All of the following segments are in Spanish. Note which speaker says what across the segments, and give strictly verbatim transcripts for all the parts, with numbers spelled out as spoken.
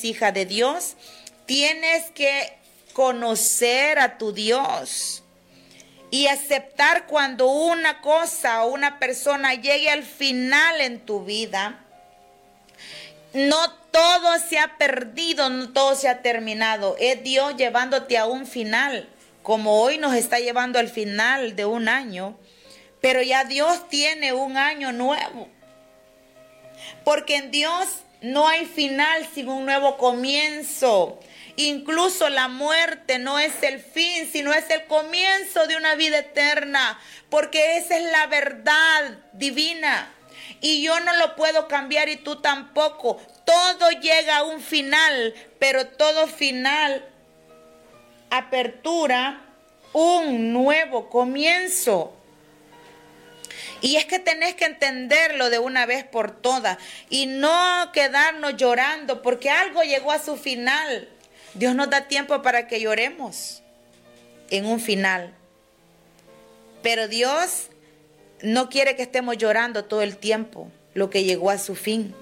Speaker 1: hija de Dios, tienes que conocer a tu Dios y aceptar cuando una cosa o una persona llegue al final en tu vida. No todo se ha perdido, no todo se ha terminado. Es Dios llevándote a un final, como hoy nos está llevando al final de un año, pero ya Dios tiene un año nuevo. Porque en Dios no hay final sin un nuevo comienzo. Incluso la muerte no es el fin, sino es el comienzo de una vida eterna, porque esa es la verdad divina. Y yo no lo puedo cambiar y tú tampoco. Todo llega a un final, pero todo final apertura un nuevo comienzo. Y es que tenés que entenderlo de una vez por todas y no quedarnos llorando porque algo llegó a su final. Dios nos da tiempo para que lloremos en un final. Pero Dios no quiere que estemos llorando todo el tiempo lo que llegó a su fin.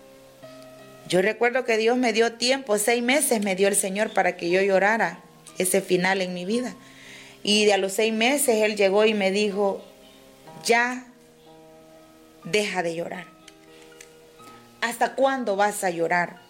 Speaker 1: Yo recuerdo que Dios me dio tiempo, seis meses me dio el Señor para que yo llorara ese final en mi vida. Y a los seis meses Él llegó y me dijo, ya deja de llorar. ¿Hasta cuándo vas a llorar?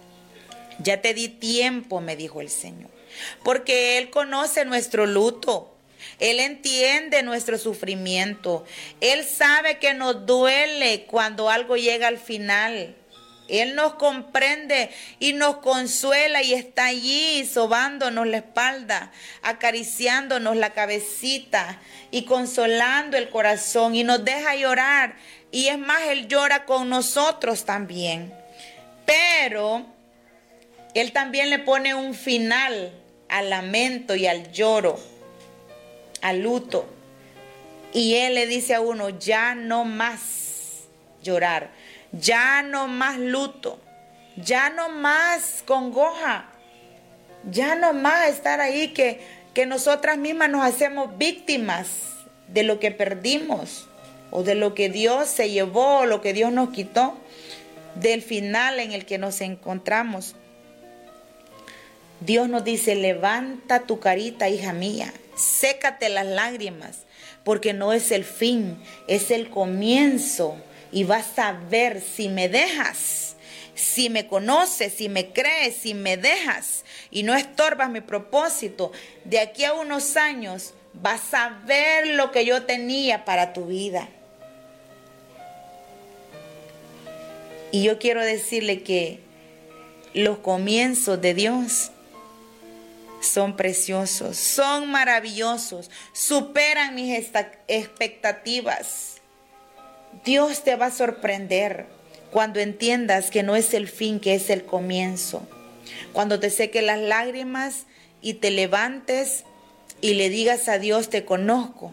Speaker 1: Ya te di tiempo, me dijo el Señor, porque Él conoce nuestro luto. Él entiende nuestro sufrimiento. Él sabe que nos duele cuando algo llega al final. Él nos comprende y nos consuela y está allí sobándonos la espalda, acariciándonos la cabecita y consolando el corazón y nos deja llorar. Y es más, Él llora con nosotros también. Pero Él también le pone un final al lamento y al lloro, al luto. Y Él le dice a uno, ya no más llorar, ya no más luto, ya no más congoja, ya no más estar ahí que, que nosotras mismas nos hacemos víctimas de lo que perdimos o de lo que Dios se llevó, o lo que Dios nos quitó, del final en el que nos encontramos. Dios nos dice, levanta tu carita, hija mía, sécate las lágrimas, porque no es el fin, es el comienzo. Y vas a ver si me dejas, si me conoces, si me crees, si me dejas y no estorbas mi propósito. De aquí a unos años vas a ver lo que yo tenía para tu vida. Y yo quiero decirle que los comienzos de Dios son preciosos, son maravillosos, superan mis expectativas. Dios te va a sorprender cuando entiendas que no es el fin, que es el comienzo. Cuando te seques las lágrimas y te levantes y le digas a Dios, te conozco.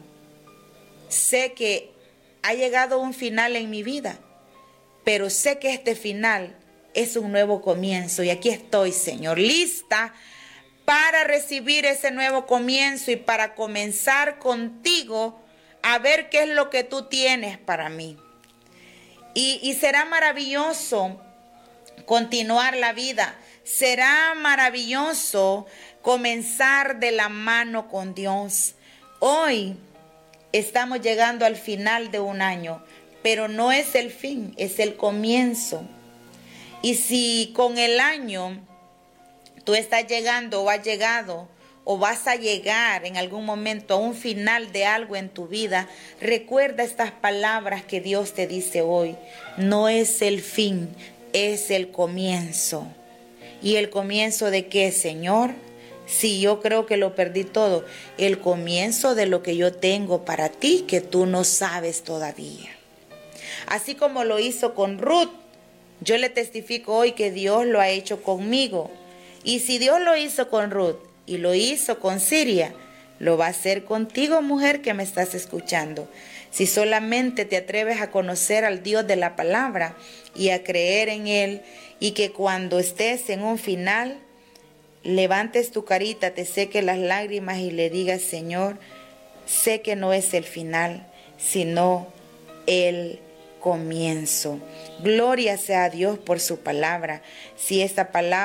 Speaker 1: Sé que ha llegado un final en mi vida, pero sé que este final es un nuevo comienzo. Y aquí estoy, Señor, lista para recibir ese nuevo comienzo y para comenzar contigo a ver qué es lo que tú tienes para mí. Y, y será maravilloso continuar la vida. Será maravilloso comenzar de la mano con Dios. Hoy estamos llegando al final de un año, pero no es el fin, es el comienzo. Y si con el año tú estás llegando o has llegado o vas a llegar en algún momento a un final de algo en tu vida, recuerda estas palabras que Dios te dice hoy. No es el fin, es el comienzo. ¿Y el comienzo de qué, Señor? Si yo creo que lo perdí todo, el comienzo de lo que yo tengo para ti que tú no sabes todavía. Así como lo hizo con Ruth, yo le testifico hoy que Dios lo ha hecho conmigo. Y si Dios lo hizo con Ruth y lo hizo con Siria, lo va a hacer contigo, mujer que me estás escuchando. Si solamente te atreves a conocer al Dios de la palabra y a creer en Él, y que cuando estés en un final, levantes tu carita, te seques las lágrimas y le digas, Señor, sé que no es el final, sino el comienzo. Gloria sea a Dios por su palabra. Si esta palabra